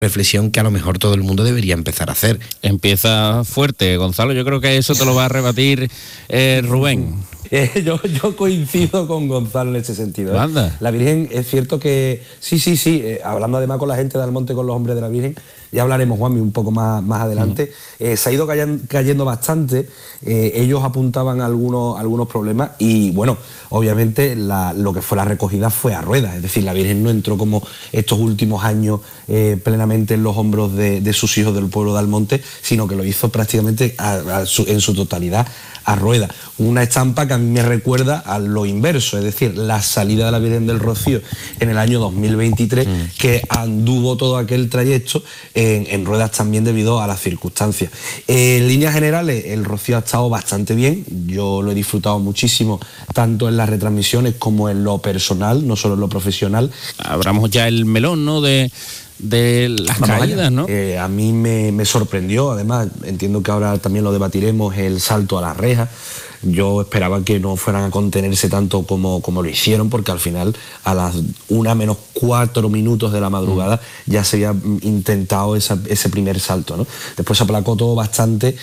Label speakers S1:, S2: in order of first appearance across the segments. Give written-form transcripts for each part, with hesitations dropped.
S1: reflexión que a lo mejor todo el mundo debería empezar a hacer.
S2: Empieza fuerte, Gonzalo, yo creo que eso te lo va a rebatir Rubén.
S3: Yo coincido con Gonzalo en ese sentido.
S2: Anda.
S3: La Virgen, es cierto que sí, hablando además con la gente de Almonte, con los hombres de la Virgen, ya hablaremos, Juanmi, un poco más adelante, se ha ido cayendo bastante. Ellos apuntaban algunos problemas y, bueno, obviamente lo que fue la recogida fue a ruedas, es decir, la Virgen no entró como estos últimos años plenamente en los hombros de sus hijos del pueblo de Almonte, sino que lo hizo prácticamente en su totalidad a rueda. Una estampa que a mí me recuerda a lo inverso, es decir, la salida de la Virgen del Rocío en el año 2023, que anduvo todo aquel trayecto en ruedas también debido a las circunstancias. En líneas generales, el Rocío ha estado bastante bien, yo lo he disfrutado muchísimo, tanto en las retransmisiones como en lo personal, no solo en lo profesional.
S2: Abramos ya el melón, ¿no?, de las caídas, ¿no?
S3: A mí me sorprendió, además entiendo que ahora también lo debatiremos, el salto a la reja. Yo esperaba que no fueran a contenerse tanto como lo hicieron, porque al final a las 1:04 de la madrugada ya se había intentado ese primer salto, ¿no? Después se aplacó todo bastante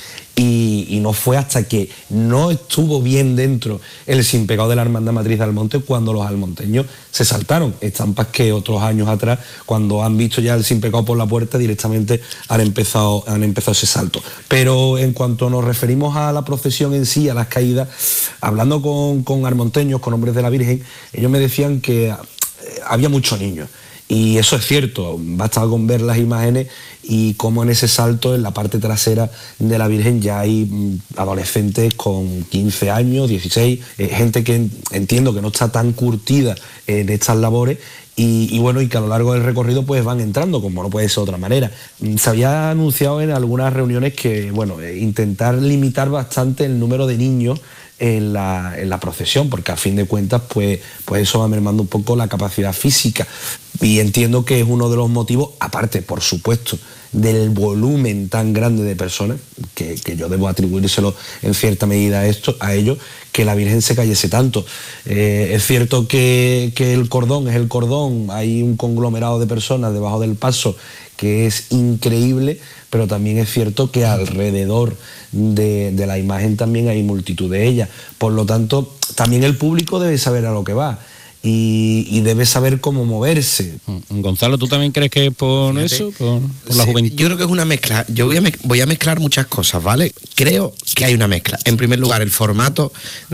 S3: y no fue hasta que no estuvo bien dentro el sin pecado de la Hermandad Matriz de Almonte cuando los almonteños se saltaron. Estampas que otros años atrás, cuando han visto ya el sin pecado por la puerta, directamente han empezado ese salto. Pero en cuanto nos referimos a la procesión en sí, a las caídas, hablando con almonteños, con hombres de la Virgen, ellos me decían que había muchos niños. Y eso es cierto, basta con ver las imágenes y cómo en ese salto, en la parte trasera de la Virgen, ya hay adolescentes con 15 años, 16, gente que entiendo que no está tan curtida en estas labores y bueno, y que a lo largo del recorrido pues van entrando, como no puede ser de otra manera. Se había anunciado en algunas reuniones que, bueno, intentar limitar bastante el número de niños en la procesión, porque a fin de cuentas pues eso va mermando un poco la capacidad física, y entiendo que es uno de los motivos, aparte por supuesto del volumen tan grande de personas, que yo debo atribuírselo en cierta medida a ello, que la Virgen se cayese tanto. Es cierto que el cordón es el cordón, hay un conglomerado de personas debajo del paso que es increíble, pero también es cierto que alrededor de la imagen también hay multitud de ellas. Por lo tanto, también el público debe saber a lo que va y debe saber cómo moverse.
S2: Gonzalo, ¿tú también crees que es por eso? ¿Por la juventud?
S1: Yo creo que es una mezcla. Yo voy a mezclar muchas cosas, ¿vale? Creo que hay una mezcla. En primer lugar, el formato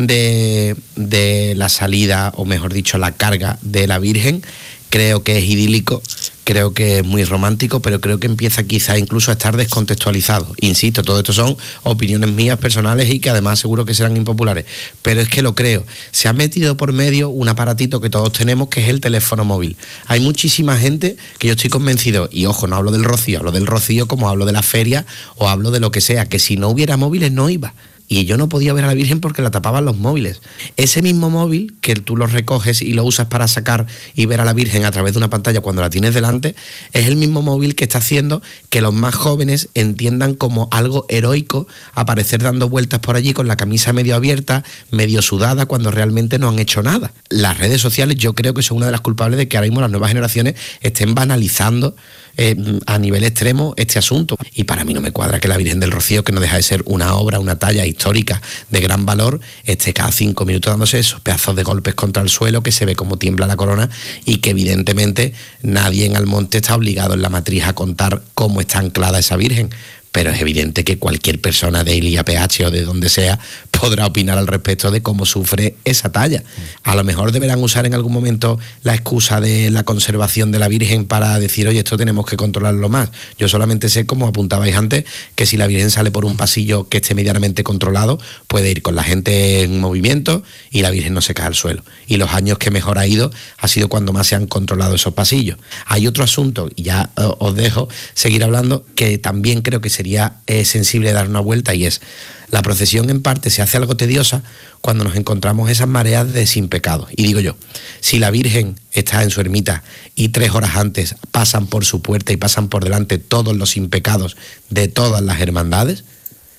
S1: de la salida, o mejor dicho, la carga de la Virgen, creo que es idílico, creo que es muy romántico, pero creo que empieza quizá incluso a estar descontextualizado. Insisto, todo esto son opiniones mías personales y que además seguro que serán impopulares, pero es que lo creo. Se ha metido por medio un aparatito que todos tenemos, que es el teléfono móvil. Hay muchísima gente que yo estoy convencido, y ojo, no hablo del Rocío como hablo de la feria o hablo de lo que sea, que si no hubiera móviles no iba. Y yo no podía ver a la Virgen porque la tapaban los móviles. Ese mismo móvil, que tú lo recoges y lo usas para sacar y ver a la Virgen a través de una pantalla cuando la tienes delante, es el mismo móvil que está haciendo que los más jóvenes entiendan como algo heroico aparecer dando vueltas por allí con la camisa medio abierta, medio sudada, cuando realmente no han hecho nada. Las redes sociales yo creo que son una de las culpables de que ahora mismo las nuevas generaciones estén banalizando a nivel extremo este asunto. Y para mí no me cuadra que la Virgen del Rocío, que no deja de ser una obra, una talla histórica de gran valor, esté cada 5 minutos dándose esos pedazos de golpes contra el suelo, que se ve cómo tiembla la corona y que evidentemente nadie en Almonte está obligado en la matriz a contar cómo está anclada esa Virgen. Pero es evidente que cualquier persona de IAPH o de donde sea podrá opinar al respecto de cómo sufre esa talla. A lo mejor deberán usar en algún momento la excusa de la conservación de la Virgen para decir, oye, esto tenemos que controlarlo más. Yo solamente sé, como apuntabais antes, que si la Virgen sale por un pasillo que esté medianamente controlado, puede ir con la gente en movimiento y la Virgen no se cae al suelo. Y los años que mejor ha ido ha sido cuando más se han controlado esos pasillos. Hay otro asunto, y ya os dejo seguir hablando, que también creo que sería sensible dar una vuelta, y es: la procesión en parte se hace algo tediosa cuando nos encontramos esas mareas de sin pecado. Y digo yo, si la Virgen está en su ermita y 3 horas antes pasan por su puerta y pasan por delante todos los sin pecados de todas las hermandades,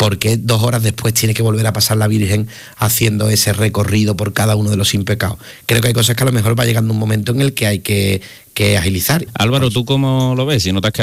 S1: ¿por qué 2 horas después tiene que volver a pasar la Virgen haciendo ese recorrido por cada uno de los sin pecados? Creo que hay cosas que a lo mejor va llegando un momento en el que hay que agilizar.
S2: Álvaro, ¿tú cómo lo ves? Si no te has